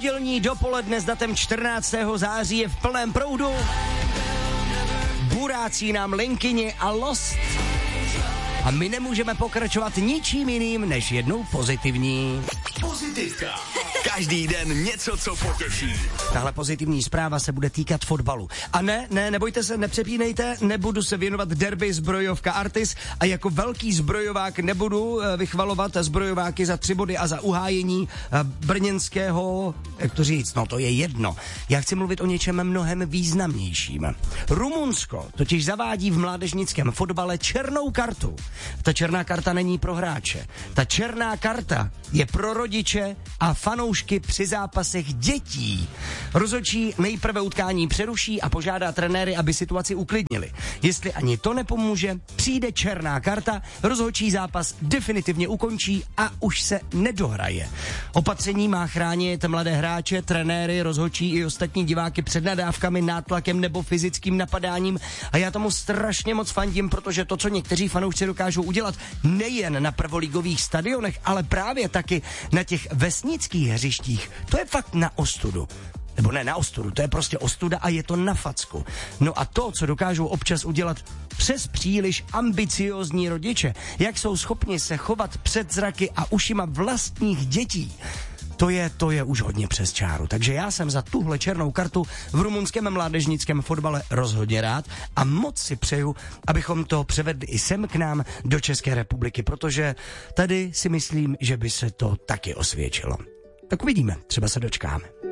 Pondělní dopoledne s datem 14. září je v plném proudu. Burácí nám Linkyni a Lost. A my nemůžeme pokračovat ničím jiným, než jednou pozitivní. Pozitivka. Každý den něco, co potěší. Tahle pozitivní zpráva se bude týkat fotbalu. A nebojte se, nepřepínejte, nebudu se věnovat derby zbrojovka Artis a jako velký zbrojovák nebudu vychvalovat zbrojováky za 3 body a za uhájení brněnského, jak to říct, no to je jedno. Já chci mluvit o něčem mnohem významnějším. Rumunsko totiž zavádí v mládežnickém fotbale černou kartu. Ta černá karta není pro hráče. Ta černá karta je pro rodiče a fanoušky při zápasech dětí. Rozhodčí nejprve utkání přeruší a požádá trenéry, aby situaci uklidnili. Jestli ani to nepomůže, přijde černá karta, rozhodčí zápas definitivně ukončí a už se nedohraje. Opatření má chránit mladé hráče, trenéry, rozhodčí i ostatní diváky před nadávkami, nátlakem nebo fyzickým napadáním a já tomu strašně moc fandím, protože to, co někteří fanoušci dokážou udělat nejen na prvoligových stadionech, ale právě taky na těch vesnických hřištích, to je fakt na ostudu. Nebo ne na ostudu, to je prostě ostuda a je to na facku. No a to, co dokážou občas udělat přes příliš ambiciózní rodiče, jak jsou schopni se chovat před zraky a ušima vlastních dětí, to je už hodně přes čáru. Takže já jsem za tuhle černou kartu v rumunském mládežnickém fotbale rozhodně rád a moc si přeju, abychom to převedli i sem k nám do České republiky, protože tady si myslím, že by se to taky osvědčilo. Tak uvidíme, třeba se dočkáme.